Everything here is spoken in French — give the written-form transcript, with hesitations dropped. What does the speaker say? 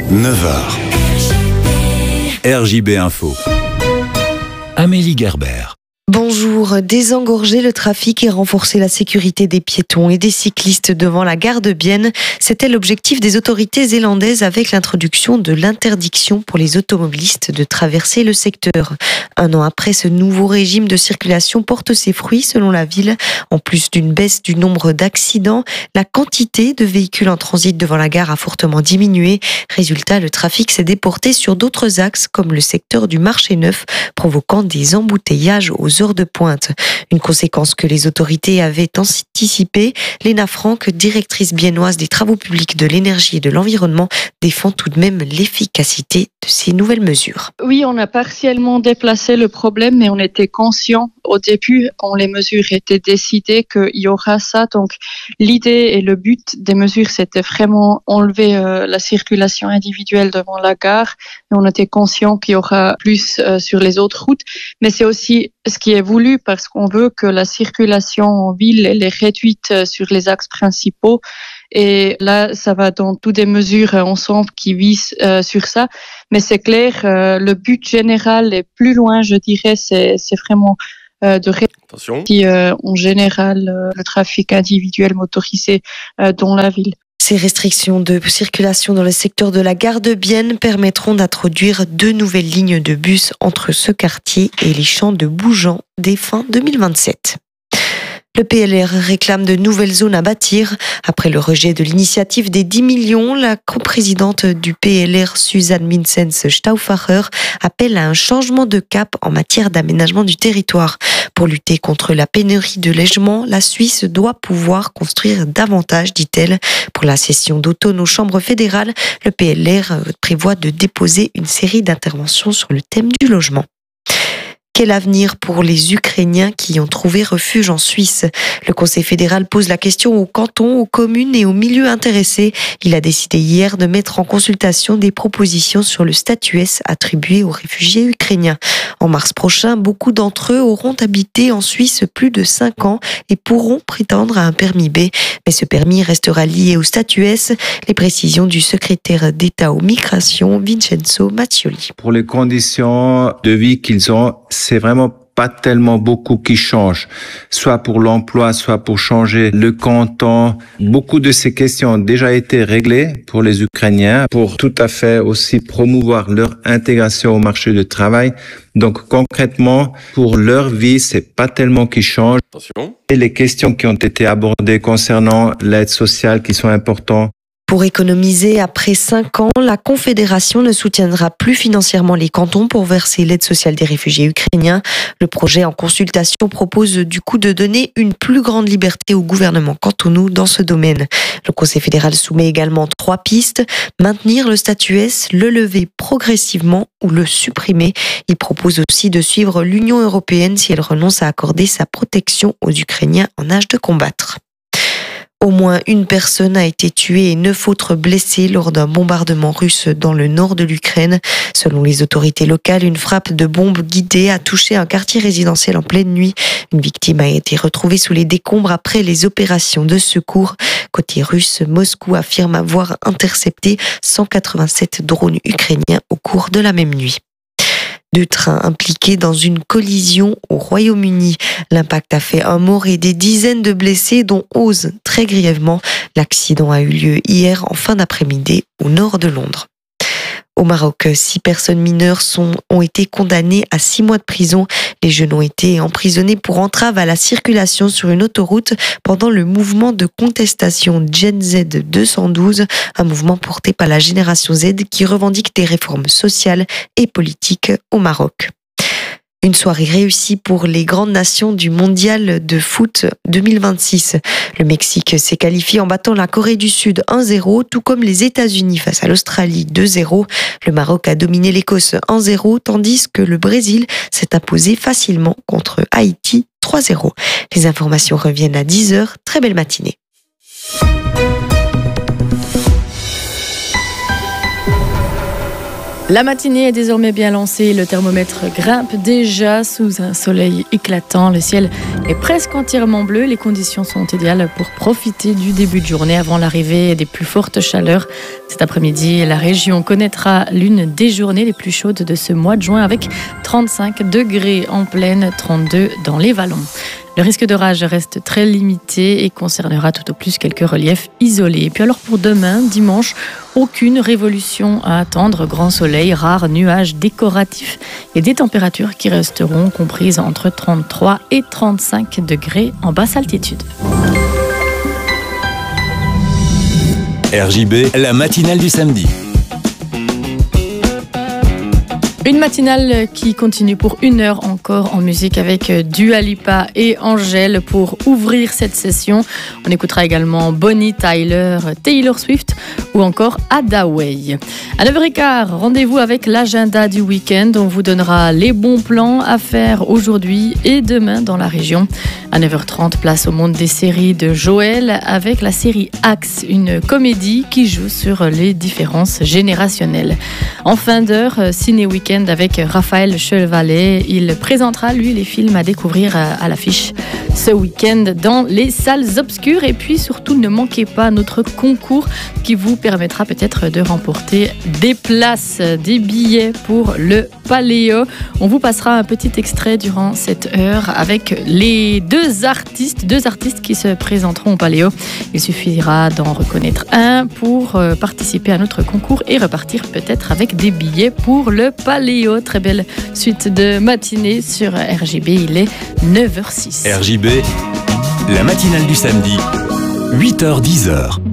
9h. RJB Info. Amélie Gerber. Bonjour. Désengorger le trafic et renforcer la sécurité des piétons et des cyclistes devant la gare de Bienne, c'était l'objectif des autorités zélandaises avec l'introduction de l'interdiction pour les automobilistes de traverser le secteur. Un an après, ce nouveau régime de circulation porte ses fruits selon la ville. En plus d'une baisse du nombre d'accidents, la quantité de véhicules en transit devant la gare a fortement diminué. Résultat, le trafic s'est déporté sur d'autres axes comme le secteur du marché neuf, provoquant des embouteillages aux heures de pointe. Une conséquence que les autorités avaient anticipée. Léna Franck, directrice biennoise des travaux publics, de l'énergie et de l'environnement, défend tout de même l'efficacité de ces nouvelles mesures. Oui, on a partiellement déplacé le problème, mais on était conscient au début, quand les mesures étaient décidées, qu'il y aura ça. Donc, l'idée et le but des mesures, c'était vraiment enlever la circulation individuelle devant la gare. Et on était conscient qu'il y aura plus sur les autres routes. Mais c'est aussi ce qui est voulu parce qu'on veut que la circulation en ville elle est réduite sur les axes principaux. Et là, ça va dans toutes des mesures ensemble qui visent sur ça. Mais c'est clair, le but général est plus loin, je dirais, c'est vraiment de réduire en général le trafic individuel motorisé dans la ville. Ces restrictions de circulation dans le secteur de la gare de Bienne permettront d'introduire 2 nouvelles lignes de bus entre ce quartier et les champs de Bougeant dès fin 2027. Le PLR réclame de nouvelles zones à bâtir. Après le rejet de l'initiative des 10 millions, la coprésidente du PLR, Suzanne Mintzens-Stauffacher, appelle à un changement de cap en matière d'aménagement du territoire. Pour lutter contre la pénurie de logements, la Suisse doit pouvoir construire davantage, dit-elle. Pour la session d'automne aux chambres fédérales, le PLR prévoit de déposer une série d'interventions sur le thème du logement. Quel avenir pour les Ukrainiens qui ont trouvé refuge en Suisse? Le Conseil fédéral pose la question aux cantons, aux communes et aux milieux intéressés. Il a décidé hier de mettre en consultation des propositions sur le statut S attribué aux réfugiés ukrainiens. En mars prochain, beaucoup d'entre eux auront habité en Suisse plus de 5 ans et pourront prétendre à un permis B. Mais ce permis restera lié au statut S. Les précisions du secrétaire d'État aux migrations, Vincenzo Mattioli. Pour les conditions de vie qu'ils ont, c'est vraiment pas tellement beaucoup qui change, soit pour l'emploi, soit pour changer le canton. Beaucoup de ces questions ont déjà été réglées pour les Ukrainiens, pour tout à fait aussi promouvoir leur intégration au marché du travail. Donc concrètement, pour leur vie, c'est pas tellement qui change. Attention. Et les questions qui ont été abordées concernant l'aide sociale qui sont importantes. Pour économiser après 5 ans, la Confédération ne soutiendra plus financièrement les cantons pour verser l'aide sociale des réfugiés ukrainiens. Le projet en consultation propose du coup de donner une plus grande liberté aux gouvernements cantonaux dans ce domaine. Le Conseil fédéral soumet également 3 pistes: maintenir le statut S, le lever progressivement ou le supprimer. Il propose aussi de suivre l'Union européenne si elle renonce à accorder sa protection aux Ukrainiens en âge de combattre. Au moins une personne a été tuée et 9 autres blessées lors d'un bombardement russe dans le nord de l'Ukraine. Selon les autorités locales, une frappe de bombe guidée a touché un quartier résidentiel en pleine nuit. Une victime a été retrouvée sous les décombres après les opérations de secours. Côté russe, Moscou affirme avoir intercepté 187 drones ukrainiens au cours de la même nuit. 2 trains impliqués dans une collision au Royaume-Uni. L'impact a fait un mort et des dizaines de blessés, dont 11 très grièvement. L'accident a eu lieu hier en fin d'après-midi au nord de Londres. Au Maroc, 6 personnes mineures ont été condamnées à 6 mois de prison. Les jeunes ont été emprisonnés pour entrave à la circulation sur une autoroute pendant le mouvement de contestation Gen Z 212, un mouvement porté par la génération Z qui revendique des réformes sociales et politiques au Maroc. Une soirée réussie pour les grandes nations du mondial de foot 2026. Le Mexique s'est qualifié en battant la Corée du Sud 1-0, tout comme les États-Unis face à l'Australie 2-0. Le Maroc a dominé l'Écosse 1-0, tandis que le Brésil s'est imposé facilement contre Haïti 3-0. Les informations reviennent à 10h. Très belle matinée. La matinée est désormais bien lancée, le thermomètre grimpe déjà sous un soleil éclatant, le ciel est presque entièrement bleu, les conditions sont idéales pour profiter du début de journée avant l'arrivée des plus fortes chaleurs. Cet après-midi, la région connaîtra l'une des journées les plus chaudes de ce mois de juin avec 35 degrés en plaine, 32 dans les vallons. Le risque d'orage reste très limité et concernera tout au plus quelques reliefs isolés. Et puis alors pour demain, dimanche, aucune révolution à attendre. Grand soleil, rares nuages décoratifs et des températures qui resteront comprises entre 33 et 35 degrés en basse altitude. RJB, la matinale du samedi. Une matinale qui continue pour 1 heure encore en musique avec Dua Lipa et Angèle pour ouvrir cette session. On écoutera également Bonnie Tyler, Taylor Swift ou encore Ada Way. À 9h15, rendez-vous avec l'agenda du week-end. On vous donnera les bons plans à faire aujourd'hui et demain dans la région. À 9h30, place au monde des séries de Joël avec la série Axe, une comédie qui joue sur les différences générationnelles. En fin d'heure, Ciné Week-end avec Raphaël Chevalet. Il présentera, lui, les films à découvrir à l'affiche ce week-end dans les salles obscures. Et puis surtout, ne manquez pas notre concours qui vous permettra peut-être de remporter des places, des billets pour le Paléo. On vous passera un petit extrait durant cette heure avec les deux artistes qui se présenteront au Paléo. Il suffira d'en reconnaître un pour participer à notre concours et repartir peut-être avec des billets pour le Paléo. Très belle suite de matinée sur RJB, il est 9h06. RJB, la matinale du samedi, 8h-10h.